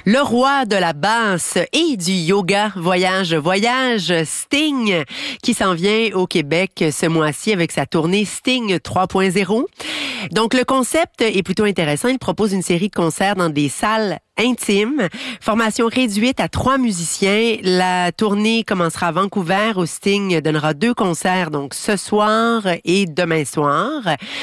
Le roi de la basse et du yoga, voyage, Sting, qui s'en vient au Québec ce mois-ci avec sa tournée Sting 3.0. Donc, le concept est plutôt intéressant. Il propose une série de concerts dans des salles intime. Formation réduite à 3 musiciens. La tournée commencera à Vancouver où Sting donnera 2 concerts, donc ce soir et demain soir.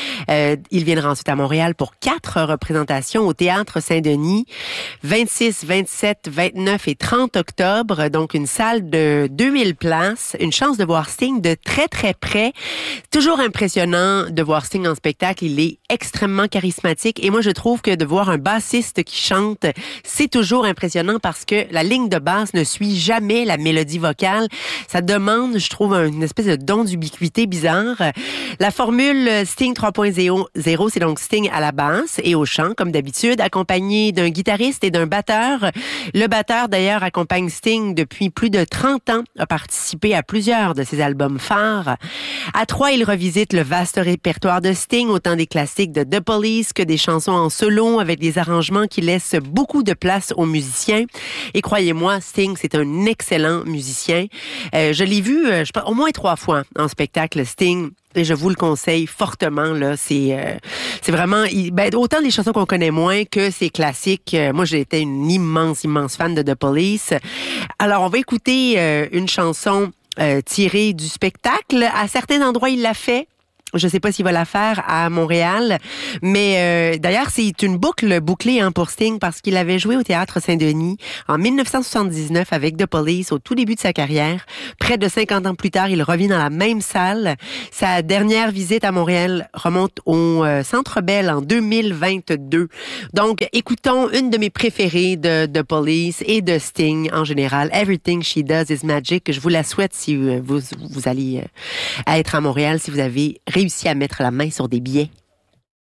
Il viendra ensuite à Montréal pour 4 représentations au Théâtre Saint-Denis, 26, 27, 29 et 30 octobre. Donc une salle de 2000 places. Une chance de voir Sting de très très près. Toujours impressionnant de voir Sting en spectacle. Il est extrêmement charismatique et moi je trouve que de voir un bassiste qui chante, c'est toujours impressionnant parce que la ligne de basse ne suit jamais la mélodie vocale. Ça demande, je trouve, une espèce de don d'ubiquité bizarre. La formule Sting 3.0, c'est donc Sting à la basse et au chant, comme d'habitude, accompagné d'un guitariste et d'un batteur. Le batteur, d'ailleurs, accompagne Sting depuis plus de 30 ans, a participé à plusieurs de ses albums phares. À 3, il revisite le vaste répertoire de Sting, autant des classiques de The Police que des chansons en solo avec des arrangements qui laissent beaucoup de place aux musiciens. Et croyez-moi, Sting, c'est un excellent musicien. Je l'ai vu, je pense, au moins 3 fois en spectacle, Sting. Et je vous le conseille fortement, là. C'est vraiment, autant des chansons qu'on connaît moins que ses classiques. Moi, j'ai été une immense fan de The Police. Alors, on va écouter une chanson tirée du spectacle. À certains endroits, il l'a fait. Je sais pas s'il va la faire à Montréal, mais d'ailleurs, c'est une bouclée pour Sting parce qu'il avait joué au Théâtre Saint-Denis en 1979 avec The Police au tout début de sa carrière. Près de 50 ans plus tard, il revient dans la même salle. Sa dernière visite à Montréal remonte au Centre Bell en 2022. Donc, écoutons une de mes préférées de The Police et de Sting en général, Everything She Does Is Magic. Je vous la souhaite si vous allez être à Montréal, si vous avez réussi à mettre la main sur des billets.